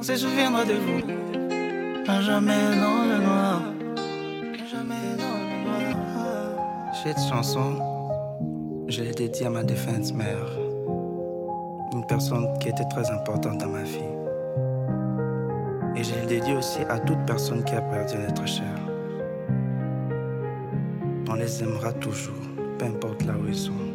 se souviendra de vous. À jamais dans le noir. À jamais dans le noir. Cette chanson, je l'ai dédiée à ma défunte mère. Une personne qui était très importante dans ma vie. Et je le dédie aussi à toute personne qui a perdu un être cher. On les aimera toujours, peu importe là où ils sont.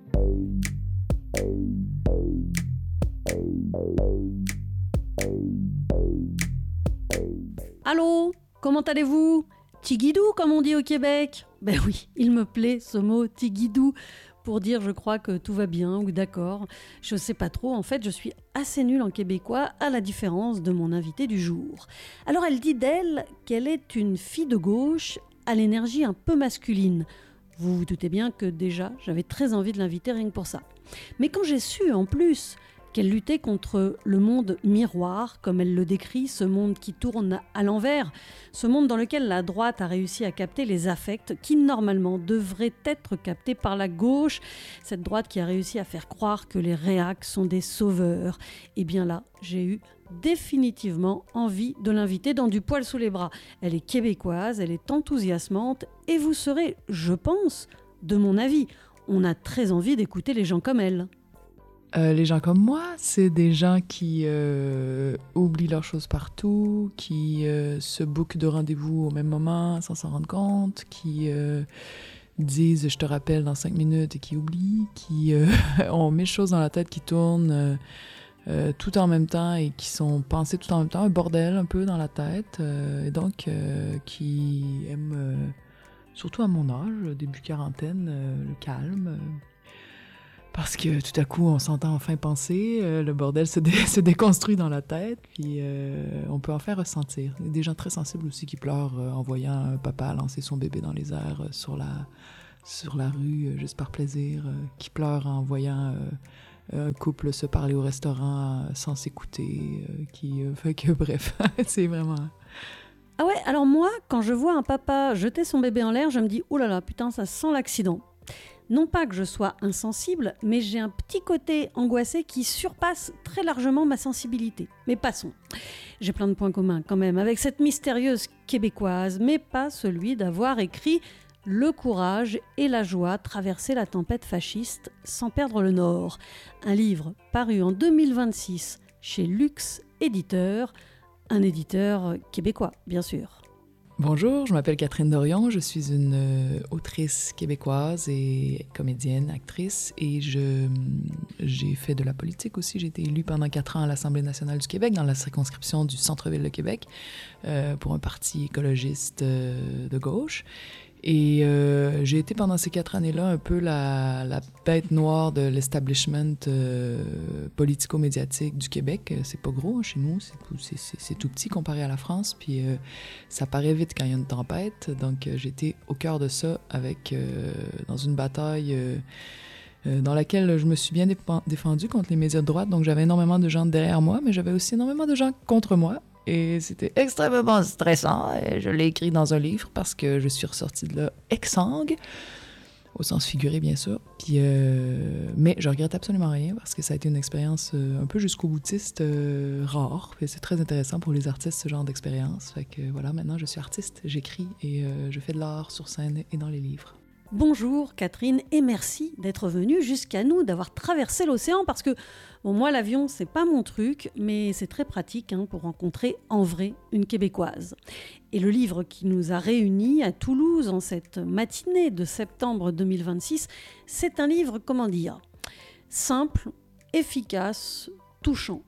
Allô, comment allez-vous ? Tigidou, comme on dit au Québec. Ben oui, il me plaît ce mot tigidou pour dire je crois que tout va bien ou d'accord. Je sais pas trop, en fait je suis assez nulle en québécois à la différence de mon invité du jour. Alors elle dit d'elle qu'elle est une fille de gauche à l'énergie un peu masculine. Vous vous doutez bien que déjà j'avais très envie de l'inviter rien que pour ça. Mais quand j'ai su en plus qu'elle luttait contre le monde miroir, comme elle le décrit, ce monde qui tourne à l'envers, ce monde dans lequel la droite a réussi à capter les affects qui normalement devraient être captés par la gauche, cette droite qui a réussi à faire croire que les réacs sont des sauveurs. Et bien là, j'ai eu définitivement envie de l'inviter dans du poil sous les bras. Elle est québécoise, elle est enthousiasmante et vous serez, je pense, de mon avis, on a très envie d'écouter les gens comme elle. Les gens comme moi, c'est des gens qui oublient leurs choses partout, qui se bookent de rendez-vous au même moment sans s'en rendre compte, qui disent « je te rappelle dans 5 minutes » et qui oublient, qui ont 1000 choses dans la tête qui tournent tout en même temps et qui sont pensées tout en même temps, un bordel un peu dans la tête, et donc qui aiment, surtout à mon âge, début quarantaine, le calme. Parce que tout à coup, on s'entend enfin penser, le bordel se déconstruit dans la tête, puis on peut enfin ressentir. Il y a des gens très sensibles aussi qui pleurent en voyant un papa lancer son bébé dans les airs sur la rue, juste par plaisir, qui pleurent en voyant un couple se parler au restaurant sans s'écouter, qui fait que bref, c'est vraiment... Ah ouais, alors moi, quand je vois un papa jeter son bébé en l'air, je me dis « oh là là, putain, ça sent l'accident ». Non pas que je sois insensible, mais j'ai un petit côté angoissé qui surpasse très largement ma sensibilité. Mais passons. J'ai plein de points communs quand même avec cette mystérieuse québécoise, mais pas celui d'avoir écrit « Le courage et la joie traverser la tempête fasciste sans perdre le nord ». Un livre paru en 2026 chez Luxe Éditeur, un éditeur québécois, bien sûr. Bonjour, je m'appelle Catherine Dorion, je suis une autrice québécoise et comédienne, actrice, et j'ai fait de la politique aussi. J'ai été élue pendant 4 ans à l'Assemblée nationale du Québec, dans la circonscription du Centre-Ville de Québec, pour un parti écologiste de gauche. Et j'ai été pendant ces 4 années-là un peu la bête noire de l'establishment politico-médiatique du Québec. C'est pas gros, hein, chez nous, c'est tout petit comparé à la France, puis ça paraît vite quand il y a une tempête. Donc j'étais au cœur de ça dans une bataille dans laquelle je me suis bien défendue contre les médias de droite. Donc j'avais énormément de gens derrière moi, mais j'avais aussi énormément de gens contre moi. Et c'était extrêmement stressant. Et je l'ai écrit dans un livre parce que je suis ressortie de là exsangue, au sens figuré bien sûr. Puis, mais je regrette absolument rien parce que ça a été une expérience un peu jusqu'au boutiste rare. Et c'est très intéressant pour les artistes ce genre d'expérience. Fait que voilà, maintenant je suis artiste, j'écris et je fais de l'art sur scène et dans les livres. Bonjour Catherine et merci d'être venue jusqu'à nous, d'avoir traversé l'océan parce que bon, moi l'avion c'est pas mon truc mais c'est très pratique pour rencontrer en vrai une Québécoise. Et le livre qui nous a réunis à Toulouse en cette matinée de septembre 2026, c'est un livre, comment dire, simple, efficace, touchant.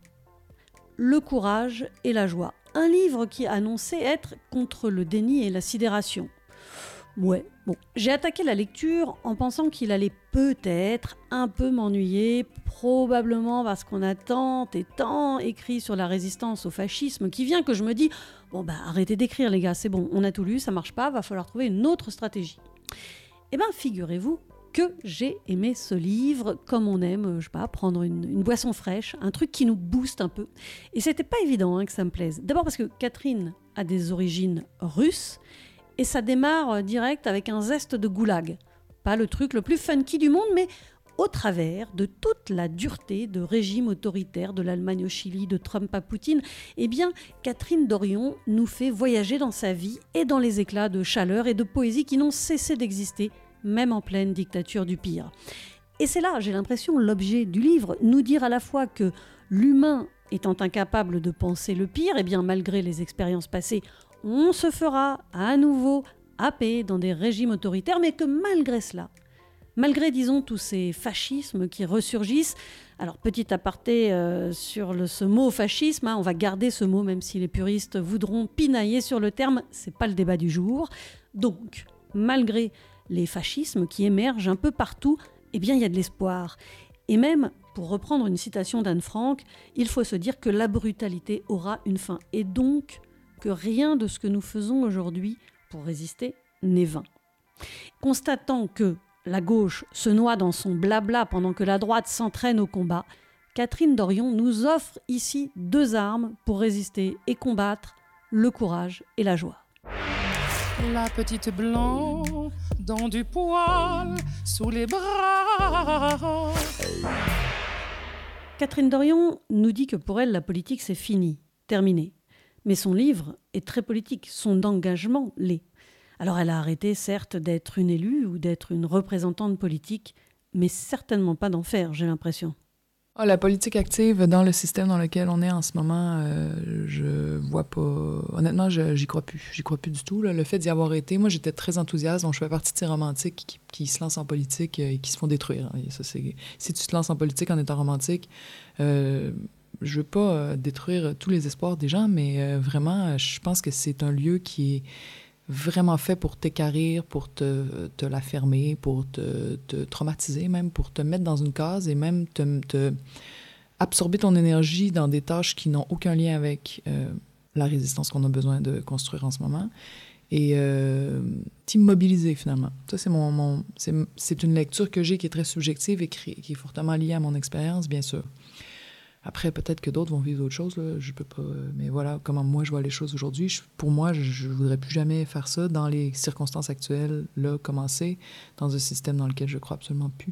Le courage et la joie. Un livre qui annonçait être contre le déni et la sidération. Ouais, bon, j'ai attaqué la lecture en pensant qu'il allait peut-être un peu m'ennuyer, probablement parce qu'on a tant et tant écrit sur la résistance au fascisme qui vient que je me dis « bon arrêtez d'écrire les gars, c'est bon, on a tout lu, ça marche pas, va falloir trouver une autre stratégie ». Eh bien, figurez-vous que j'ai aimé ce livre comme on aime, je sais pas, prendre une boisson fraîche, un truc qui nous booste un peu. Et c'était pas évident que ça me plaise. D'abord parce que Catherine a des origines russes, et ça démarre direct avec un zeste de goulag. Pas le truc le plus funky du monde, mais au travers de toute la dureté de régime autoritaire de l'Allemagne au Chili, de Trump à Poutine, eh bien, Catherine Dorion nous fait voyager dans sa vie et dans les éclats de chaleur et de poésie qui n'ont cessé d'exister, même en pleine dictature du pire. Et c'est là, j'ai l'impression, l'objet du livre, nous dire à la fois que l'humain étant incapable de penser le pire, eh bien, malgré les expériences passées, on se fera à nouveau happer dans des régimes autoritaires, mais que malgré cela, malgré, disons, tous ces fascismes qui ressurgissent, alors petit aparté sur ce mot fascisme, on va garder ce mot même si les puristes voudront pinailler sur le terme, c'est pas le débat du jour. Donc, malgré les fascismes qui émergent un peu partout, eh bien il y a de l'espoir. Et même, pour reprendre une citation d'Anne Frank, il faut se dire que la brutalité aura une fin. Et donc, que rien de ce que nous faisons aujourd'hui pour résister n'est vain. Constatant que la gauche se noie dans son blabla pendant que la droite s'entraîne au combat, Catherine Dorion nous offre ici 2 armes pour résister et combattre, le courage et la joie. La petite blanc dans du poil sous les bras. Catherine Dorion nous dit que pour elle, la politique, c'est fini, terminé. Mais son livre est très politique, son engagement l'est. Alors elle a arrêté, certes, d'être une élue ou d'être une représentante politique, mais certainement pas d'en faire, j'ai l'impression. La politique active dans le système dans lequel on est en ce moment, je vois pas... Honnêtement, j'y crois plus. J'y crois plus du tout. Là. Le fait d'y avoir été... Moi, j'étais très enthousiaste, donc je fais partie de ces romantiques qui se lancent en politique et qui se font détruire. Et ça, si tu te lances en politique en étant romantique, je veux pas détruire tous les espoirs des gens, mais vraiment, je pense que c'est un lieu qui est vraiment fait pour t'équarrir, pour te la fermer, pour te traumatiser même, pour te mettre dans une case et même te absorber ton énergie dans des tâches qui n'ont aucun lien avec la résistance qu'on a besoin de construire en ce moment et t'immobiliser finalement. Ça, c'est une lecture que j'ai qui est très subjective et qui est fortement liée à mon expérience, bien sûr. Après, peut-être que d'autres vont vivre d'autres choses, là. Je peux pas... Mais voilà comment moi je vois les choses aujourd'hui. Pour moi, je voudrais plus jamais faire ça dans les circonstances actuelles, là, commencer dans un système dans lequel je crois absolument plus.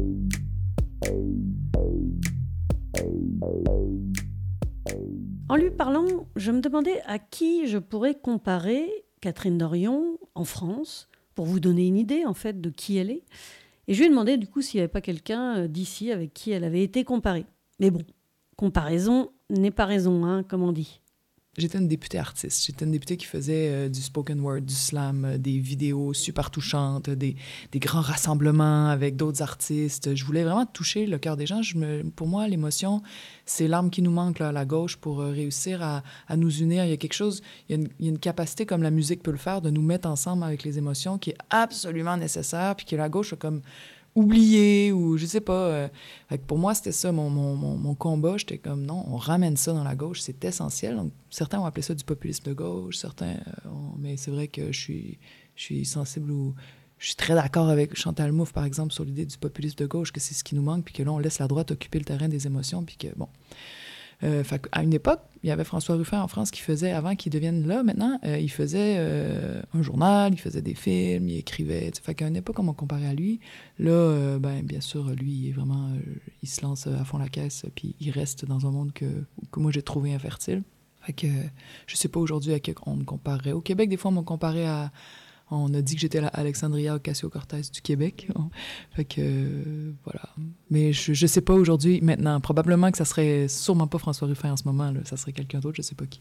En lui parlant, je me demandais à qui je pourrais comparer Catherine Dorion en France, pour vous donner une idée, en fait, de qui elle est. Et je lui ai demandé, du coup, s'il n'y avait pas quelqu'un d'ici avec qui elle avait été comparée. Mais bon, comparaison n'est pas raison, comme on dit. J'étais une députée artiste. J'étais une députée qui faisait du spoken word, du slam, des vidéos super touchantes, des grands rassemblements avec d'autres artistes. Je voulais vraiment toucher le cœur des gens. Pour moi, l'émotion, c'est l'arme qui nous manque là, à la gauche pour réussir à nous unir. Il y a quelque chose, il y a une capacité, comme la musique peut le faire, de nous mettre ensemble avec les émotions qui est absolument nécessaire, puis que la gauche a comme oublié ou je sais pas. Pour moi, c'était ça mon combat. J'étais comme non, on ramène ça dans la gauche, c'est essentiel. Donc, certains ont appelé ça du populisme de gauche, certains... mais c'est vrai que je suis sensible ou... Je suis très d'accord avec Chantal Mouffe, par exemple, sur l'idée du populisme de gauche, que c'est ce qui nous manque, puis que là, on laisse la droite occuper le terrain des émotions, puis que, bon... à une époque, il y avait François Ruffin en France qui faisait, avant qu'il devienne là, maintenant, il faisait un journal, il faisait des films, il écrivait. Fait qu'à une époque, on m'a comparé à lui. Là, bien sûr, lui, il est vraiment... il se lance à fond la caisse, puis il reste dans un monde que moi, j'ai trouvé infertile. Fait que je sais pas aujourd'hui à qui on me comparerait. Au Québec, des fois, on m'a comparé à... On a dit que j'étais la Alexandria Ocasio-Cortez du Québec. Fait que, voilà. Mais je sais pas aujourd'hui, maintenant. Probablement que ça serait sûrement pas François Ruffin en ce moment. Là. Ça serait quelqu'un d'autre, je sais pas qui.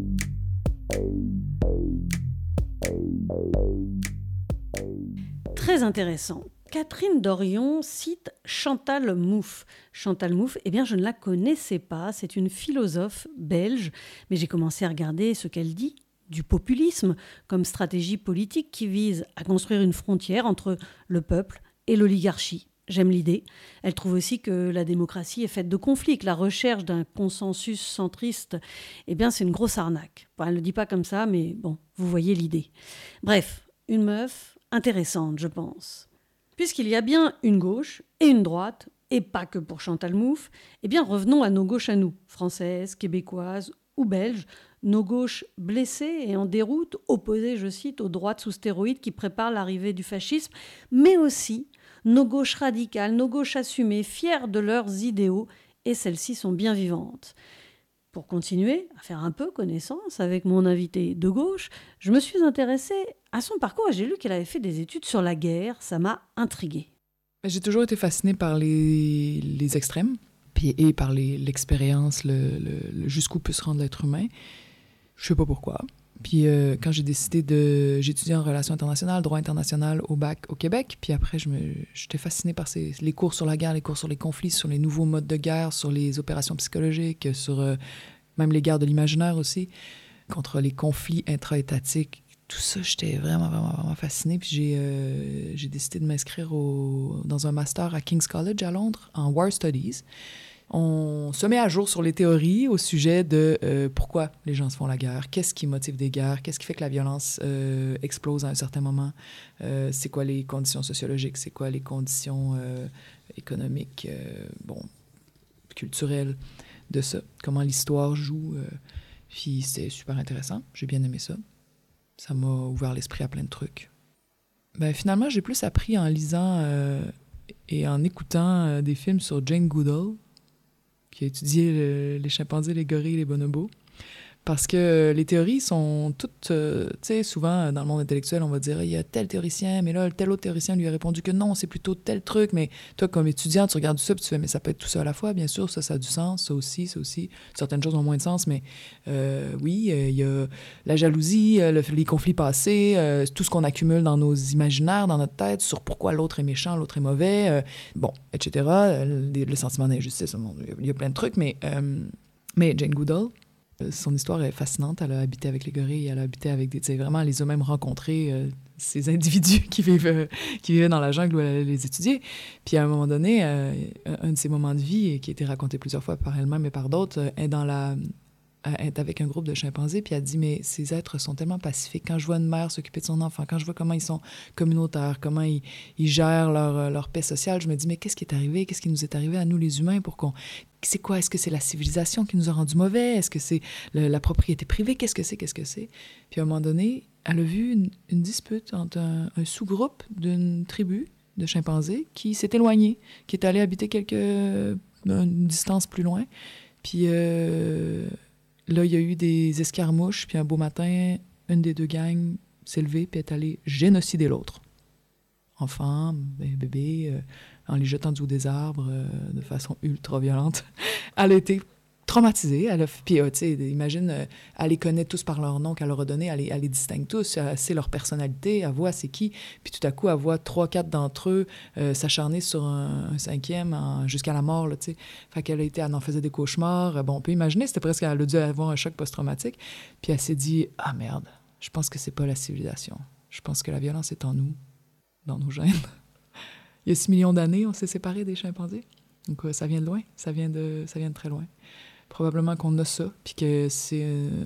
Très intéressant. Catherine Dorion cite Chantal Mouffe. Chantal Mouffe, eh bien, je ne la connaissais pas. C'est une philosophe belge. Mais j'ai commencé à regarder ce qu'elle dit du populisme comme stratégie politique qui vise à construire une frontière entre le peuple et l'oligarchie. J'aime l'idée. Elle trouve aussi que la démocratie est faite de conflits, que la recherche d'un consensus centriste, eh bien, c'est une grosse arnaque. Bon, elle ne le dit pas comme ça, mais bon, vous voyez l'idée. Bref, une meuf intéressante, je pense. Puisqu'il y a bien une gauche et une droite, et pas que pour Chantal Mouffe, eh bien, revenons à nos gauches à nous, françaises, québécoises ou belges, nos gauches blessées et en déroute, opposées, je cite, aux droites sous stéroïdes qui préparent l'arrivée du fascisme, mais aussi nos gauches radicales, nos gauches assumées, fières de leurs idéaux, et celles-ci sont bien vivantes. Pour continuer à faire un peu connaissance avec mon invité de gauche, je me suis intéressée à son parcours et j'ai lu qu'elle avait fait des études sur la guerre. Ça m'a intriguée. J'ai toujours été fascinée par les extrêmes et par l'expérience, jusqu'où peut se rendre l'être humain. Je sais pas pourquoi. Puis quand j'ai décidé j'étudiais en relations internationales, droit international au bac au Québec. Puis après, j'étais fascinée par les cours sur la guerre, les cours sur les conflits, sur les nouveaux modes de guerre, sur les opérations psychologiques, sur même les guerres de l'imaginaire aussi, contre les conflits intra-étatiques. Tout ça, j'étais vraiment, vraiment, vraiment fascinée. Puis j'ai décidé de m'inscrire dans un master à King's College à Londres en War Studies. On se met à jour sur les théories au sujet de pourquoi les gens se font la guerre, qu'est-ce qui motive des guerres, qu'est-ce qui fait que la violence explose à un certain moment, c'est quoi les conditions sociologiques, c'est quoi les conditions économiques, culturelles de ça, comment l'histoire joue. Puis c'était super intéressant, j'ai bien aimé ça. Ça m'a ouvert l'esprit à plein de trucs. Finalement, j'ai plus appris en lisant et en écoutant des films sur Jane Goodall, qui a étudié les chimpanzés, les gorilles, les bonobos. Parce que les théories sont toutes... tu sais, souvent, dans le monde intellectuel, on va dire « il y a tel théoricien, mais là, tel autre théoricien lui a répondu que non, c'est plutôt tel truc. » Mais toi, comme étudiant, tu regardes ça, puis tu fais « mais ça peut être tout ça à la fois, bien sûr, ça a du sens, ça aussi. » Certaines choses ont moins de sens, mais oui, il y a la jalousie, les conflits passés, tout ce qu'on accumule dans nos imaginaires, dans notre tête, sur pourquoi l'autre est méchant, l'autre est mauvais, etc. Le sentiment d'injustice, il y a plein de trucs, mais Jane Goodall, son histoire est fascinante. Elle a habité avec les gorilles, elle a habité avec vraiment, elle les a même rencontrés, ces individus qui vivaient dans la jungle où elle allait les étudier. Puis à un moment donné, un de ses moments de vie, qui a été raconté plusieurs fois par elle-même et par d'autres, est avec un groupe de chimpanzés, puis elle dit « mais ces êtres sont tellement pacifiques. Quand je vois une mère s'occuper de son enfant, quand je vois comment ils sont communautaires, comment ils gèrent leur paix sociale, je me dis « mais qu'est-ce qui est arrivé? Qu'est-ce qui nous est arrivé à nous les humains pour qu'on... C'est quoi? Est-ce que c'est la civilisation qui nous a rendus mauvais? Est-ce que c'est la propriété privée? Qu'est-ce que c'est? Puis à un moment donné, elle a vu une dispute entre un sous-groupe d'une tribu de chimpanzés qui s'est éloigné, qui est allé habiter une distance plus loin. Puis là, il y a eu des escarmouches, puis un beau matin, une des deux gangs s'est levée puis est allée génocider l'autre. Enfants, bébés, en les jetant du haut des arbres de façon ultra violente. Elle a été traumatisée. Puis, tu sais, imagine, elle les connaît tous par leur nom qu'elle leur a donné, elle les distingue tous, elle sait leur personnalité, elle voit c'est qui, puis tout à coup, elle voit 3-4 d'entre eux s'acharner sur un cinquième jusqu'à la mort, tu sais. Fait qu'elle elle en faisait des cauchemars. On peut imaginer, c'était presque, elle a dû avoir un choc post-traumatique. Puis elle s'est dit, ah merde, je pense que c'est pas la civilisation. Je pense que la violence est en nous, dans nos gènes. Il y a 6 millions d'années, on s'est séparés des chimpanzés. Donc ça vient de loin, ça vient de très loin. Probablement qu'on a ça, puis que c'est...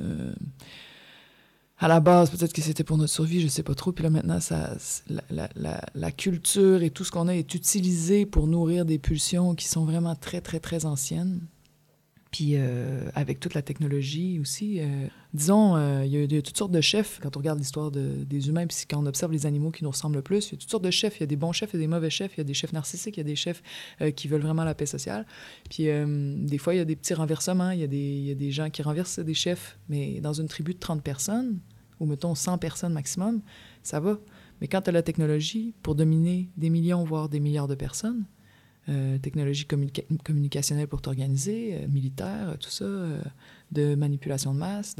à la base, peut-être que c'était pour notre survie, je sais pas trop. Puis là, maintenant, la culture et tout ce qu'on a est utilisé pour nourrir des pulsions qui sont vraiment très, très, très anciennes. Puis avec toute la technologie aussi, disons, il y a toutes sortes de chefs. Quand on regarde l'histoire des humains, puis quand on observe les animaux qui nous ressemblent le plus, il y a toutes sortes de chefs. Il y a des bons chefs, il y a des mauvais chefs, il y a des chefs narcissiques, il y a des chefs qui veulent vraiment la paix sociale. Puis des fois, il y a des petits renversements. Il y a des gens qui renversent des chefs, mais dans une tribu de 30 personnes, ou mettons 100 personnes maximum, ça va. Mais quand tu as la technologie pour dominer des millions, voire des milliards de personnes, technologie communicationnelle pour t'organiser, militaire, tout ça, de manipulation de masse,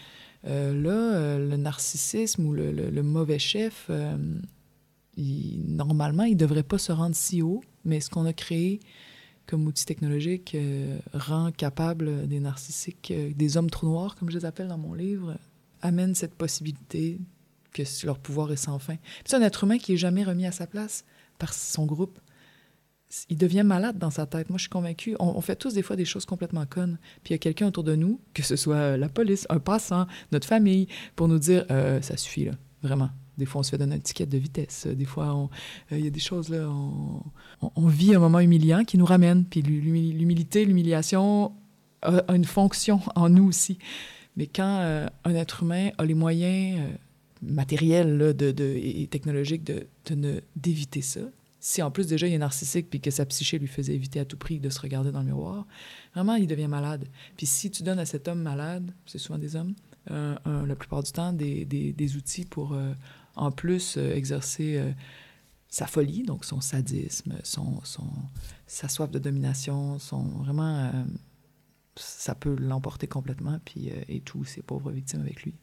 le narcissisme ou le mauvais chef, normalement, il ne devrait pas se rendre si haut, mais ce qu'on a créé comme outil technologique rend capable des narcissiques, des hommes trous noirs, comme je les appelle dans mon livre, amène cette possibilité que leur pouvoir est sans fin. Puis c'est un être humain qui n'est jamais remis à sa place par son groupe. Il devient malade dans sa tête. Moi, je suis convaincue. On fait tous des fois des choses complètement connes. Puis il y a quelqu'un autour de nous, que ce soit la police, un passant, notre famille, pour nous dire « ça suffit, là, vraiment ». Des fois, on se fait donner une étiquette de vitesse. Des fois, il y a des choses, là, on vit un moment humiliant qui nous ramène. Puis l'humilité, l'humiliation a une fonction en nous aussi. Mais quand un être humain a les moyens matériels là, et technologiques d'éviter ça, si en plus déjà il est narcissique puis que sa psyché lui faisait éviter à tout prix de se regarder dans le miroir, vraiment, il devient malade. Puis si tu donnes à cet homme malade, c'est souvent des hommes, la plupart du temps, des outils pour, en plus, exercer sa folie, donc son sadisme, sa soif de domination, vraiment... ça peut l'emporter complètement, puis et tous ses pauvres victimes avec lui.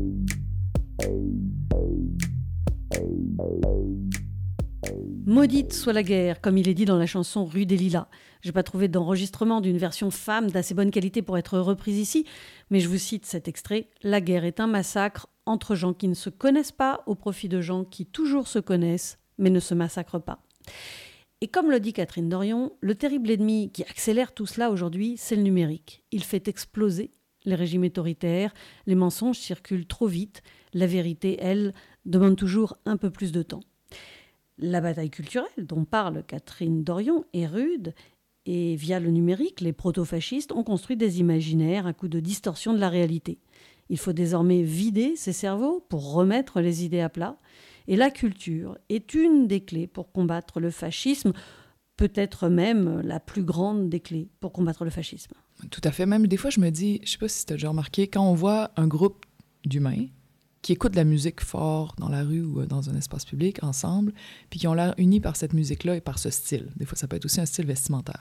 Maudite soit la guerre, comme il est dit dans la chanson Rue des Lilas. Je n'ai pas trouvé d'enregistrement d'une version femme d'assez bonne qualité pour être reprise ici, mais je vous cite cet extrait. « La guerre est un massacre entre gens qui ne se connaissent pas au profit de gens qui toujours se connaissent, mais ne se massacrent pas. » Et comme le dit Catherine Dorion, le terrible ennemi qui accélère tout cela aujourd'hui, c'est le numérique. Il fait exploser les régimes autoritaires, les mensonges circulent trop vite, la vérité, elle, demande toujours un peu plus de temps. La bataille culturelle dont parle Catherine Dorion est rude et via le numérique, les proto-fascistes ont construit des imaginaires à coup de distorsion de la réalité. Il faut désormais vider ces cerveaux pour remettre les idées à plat. Et la culture est une des clés pour combattre le fascisme, peut-être même la plus grande des clés pour combattre le fascisme. Tout à fait. Même des fois, je me dis, je sais pas si tu as déjà remarqué, quand on voit un groupe d'humains qui écoutent de la musique fort dans la rue ou dans un espace public ensemble, puis qui ont l'air unis par cette musique-là et par ce style. Des fois, ça peut être aussi un style vestimentaire.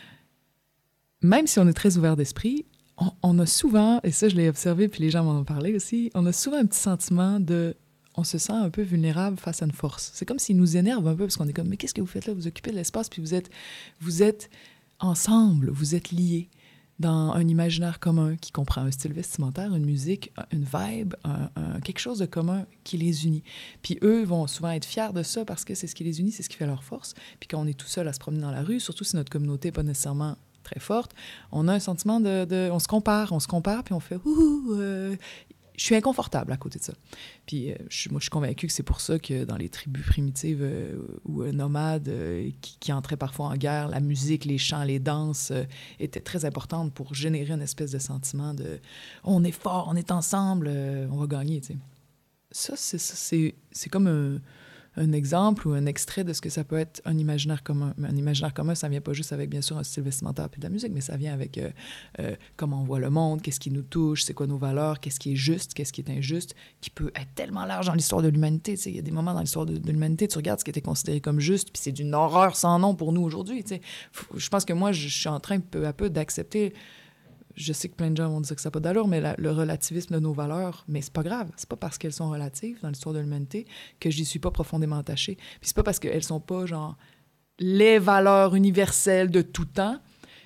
Même si on est très ouvert d'esprit, on a souvent, et ça je l'ai observé, puis les gens m'en ont parlé aussi, on a souvent un petit sentiment de... On se sent un peu vulnérable face à une force. C'est comme s'il nous énerve un peu, parce qu'on est comme, mais qu'est-ce que vous faites là? Vous occupez de l'espace, puis vous êtes ensemble, vous êtes liés dans un imaginaire commun qui comprend un style vestimentaire, une musique, une vibe, quelque chose de commun qui les unit. Puis eux vont souvent être fiers de ça parce que c'est ce qui les unit, c'est ce qui fait leur force. Puis quand on est tout seul à se promener dans la rue, surtout si notre communauté n'est pas nécessairement très forte, on a un sentiment on se compare, puis on fait je suis inconfortable à côté de ça. Puis moi, je suis convaincue que c'est pour ça que dans les tribus primitives ou nomades qui entraient parfois en guerre, la musique, les chants, les danses étaient très importantes pour générer une espèce de sentiment de « on est fort, on est ensemble, on va gagner », tu sais. Ça, c'est comme un exemple ou un extrait de ce que ça peut être un imaginaire commun. Mais un imaginaire commun, ça vient pas juste avec, bien sûr, un style vestimentaire puis de la musique, mais ça vient avec comment on voit le monde, qu'est-ce qui nous touche, c'est quoi nos valeurs, qu'est-ce qui est juste, qu'est-ce qui est injuste, qui peut être tellement large dans l'histoire de l'humanité. Il y a des moments dans l'histoire de l'humanité, tu regardes ce qui était considéré comme juste, puis c'est d'une horreur sans nom pour nous aujourd'hui. Je pense que moi, je suis en train peu à peu d'accepter... Je sais que plein de gens vont dire que ça n'a pas d'allure, mais le relativisme de nos valeurs, mais c'est pas grave. C'est pas parce qu'elles sont relatives dans l'histoire de l'humanité que j'y suis pas profondément attachée. Puis c'est pas parce qu'elles sont pas, genre, les valeurs universelles de tout temps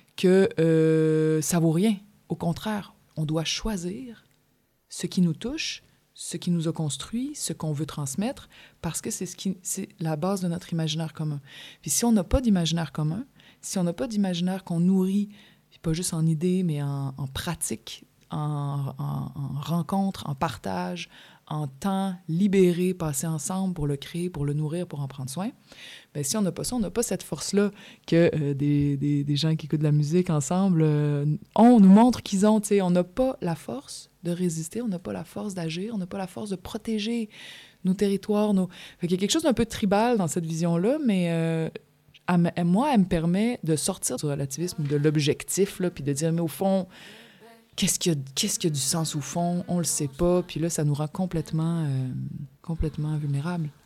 que ça vaut rien. Au contraire, on doit choisir ce qui nous touche, ce qui nous a construit, ce qu'on veut transmettre, parce que c'est la base de notre imaginaire commun. Puis si on n'a pas d'imaginaire commun, si on n'a pas d'imaginaire qu'on nourrit, puis pas juste en idées, mais en pratique, en rencontre, en partage, en temps libéré, passé ensemble pour le créer, pour le nourrir, pour en prendre soin. Bien, si on n'a pas ça, on n'a pas cette force-là que des gens qui écoutent de la musique ensemble nous montrent qu'ils ont. T'sais, on n'a pas la force de résister, on n'a pas la force d'agir, on n'a pas la force de protéger nos territoires. Fait qu'il y a quelque chose d'un peu tribal dans cette vision-là, mais... moi, elle me permet de sortir du relativisme, de l'objectif, là, puis de dire, mais au fond, qu'est-ce qui a du sens au fond? On le sait pas, puis là, ça nous rend complètement vulnérables.